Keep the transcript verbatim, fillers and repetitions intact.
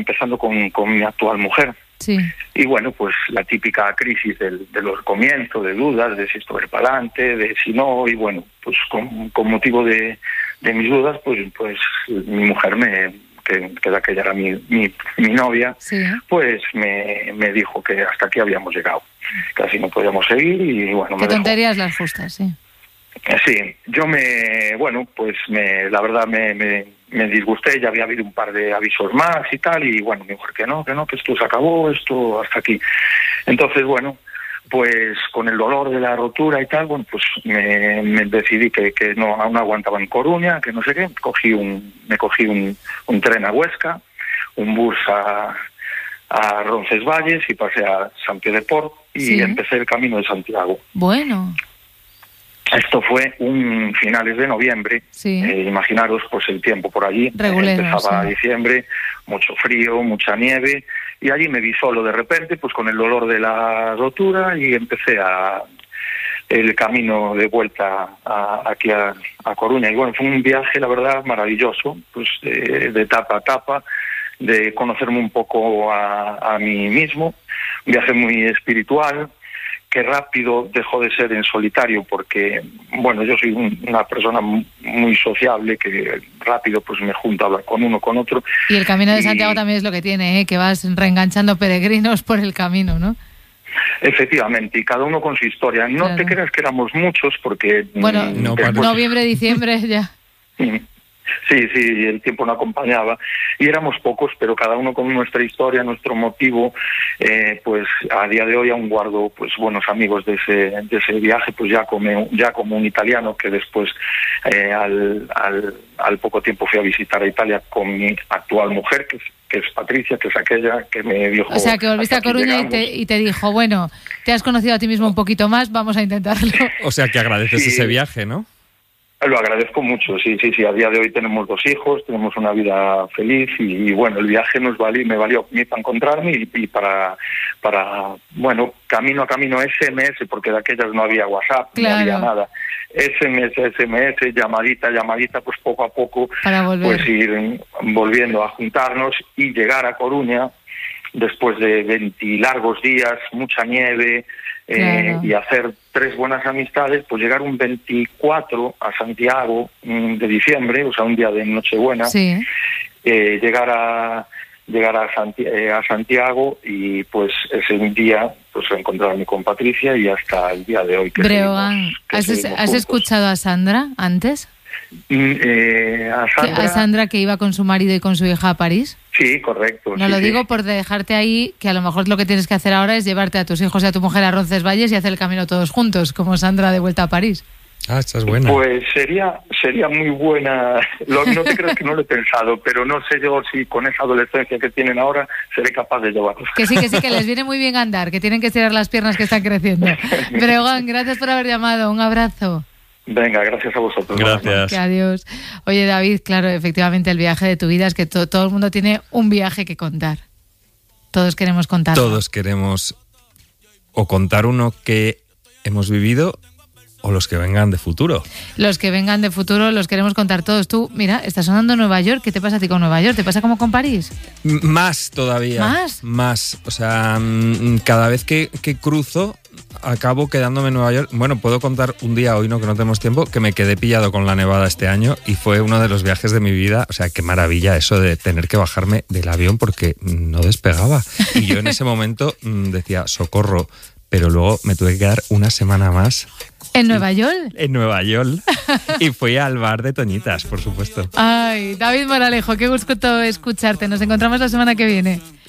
empezando con, con mi actual mujer. Sí. Y bueno, pues la típica crisis del, de los comienzos, de dudas, de si esto va para adelante, de si no, y bueno, pues con, con motivo de, de mis dudas, pues pues mi mujer me... que, que era que ella era mi, mi, mi novia, sí. pues me, me dijo que hasta aquí habíamos llegado, que así no podíamos seguir y bueno, Qué me tonterías dejó. las justas, sí. Sí, yo me, bueno, pues me, la verdad me, me, me disgusté, ya había habido un par de avisos más y tal, y bueno, me dijo que no, que no, que esto se acabó, esto hasta aquí. Entonces, bueno, pues con el dolor de la rotura y tal, bueno, pues me, me decidí que, que no, aún aguantaba en Coruña, que no sé qué, cogí un, me cogí un, un tren a Huesca, un bus a, a Roncesvalles y pasé a Sant Pere de Port y sí. empecé el camino de Santiago. Bueno. Esto fue un finales de noviembre, sí. eh, imaginaros pues el tiempo por allí, Regulero, empezaba sí. diciembre, mucho frío, mucha nieve, y allí me vi solo de repente, pues con el dolor de la rotura, y empecé a el camino de vuelta a, aquí a, a Coruña. Y bueno, fue un viaje, la verdad, maravilloso, pues de, de etapa a etapa, de conocerme un poco a, a mí mismo, un viaje muy espiritual, que rápido dejó de ser en solitario porque, bueno, yo soy un, una persona muy sociable, que rápido pues me junto a hablar con uno, con otro. Y el Camino de y... Santiago también es lo que tiene, ¿eh? Que vas reenganchando peregrinos por el camino, ¿no? Efectivamente, y cada uno con su historia. No claro. te creas que éramos muchos porque... Bueno, no, después... noviembre, diciembre ya... Sí, sí, el tiempo no acompañaba y éramos pocos, pero cada uno con nuestra historia, nuestro motivo, eh, pues a día de hoy aún guardo pues buenos amigos de ese de ese viaje, pues ya como ya como un italiano que después eh, al, al al poco tiempo fui a visitar a Italia con mi actual mujer, que es, que es Patricia, que es aquella que me dijo... O sea, que volviste a Coruña y te, y te dijo, bueno, te has conocido a ti mismo un poquito más, vamos a intentarlo. O sea, que agradeces sí. ese viaje, ¿no? Lo agradezco mucho, sí, sí, sí. A día de hoy tenemos dos hijos, tenemos una vida feliz y, y bueno, el viaje nos valió, me valió para encontrarme y, y para, para, bueno, camino a camino S M S, porque de aquellas no había WhatsApp, claro. no había nada. S M S, S M S, llamadita, llamadita, pues poco a poco, para volver. Pues ir volviendo a juntarnos y llegar a Coruña después de veinte largos días, mucha nieve, claro. eh, y hacer tres buenas amistades, pues llegar un veinticuatro a Santiago mm, de diciembre, o sea, un día de Nochebuena, sí. eh, llegar a llegar a, Santi- eh, a Santiago y pues ese día pues encontrarme con Patricia y hasta el día de hoy que Breogán, seguimos, que ¿has, seguimos ¿has escuchado a Sandra antes? Mm, eh, a Sandra... ¿A Sandra que iba con su marido y con su hija a París? Sí, correcto. No sí, lo sí. digo por dejarte ahí, que a lo mejor lo que tienes que hacer ahora es llevarte a tus hijos y a tu mujer a Roncesvalles y hacer el camino todos juntos, como Sandra de vuelta a París. Ah, esta es buena. Pues sería sería muy buena. Lo, no te creas que no lo he pensado, pero no sé yo si con esa adolescencia que tienen ahora seré capaz de llevarlos. Que sí, que sí, que les viene muy bien andar, que tienen que estirar las piernas que están creciendo. Breogán, gracias por haber llamado. Un abrazo. Venga, gracias a vosotros. Gracias. Que adiós. Oye, David, claro, efectivamente el viaje de tu vida es que to- todo el mundo tiene un viaje que contar. Todos queremos contar. Todos queremos o contar uno que hemos vivido o los que vengan de futuro. Los que vengan de futuro los queremos contar todos. Tú, mira, está sonando Nueva York. ¿Qué te pasa a ti con Nueva York? ¿Te pasa como con París? M- más todavía. ¿Más? Más. O sea, mm, cada vez que, que cruzo acabo quedándome en Nueva York. Bueno, puedo contar un día, hoy no, que no tenemos tiempo, que me quedé pillado con la nevada este año y fue uno de los viajes de mi vida. O sea, qué maravilla eso de tener que bajarme del avión porque no despegaba. Y yo en ese momento mm, decía, socorro, pero luego me tuve que quedar una semana más. ¿En Nueva York? En Nueva York. Y fui al bar de Toñitas, por supuesto. Ay, David Moralejo, qué gusto escucharte. Nos encontramos la semana que viene.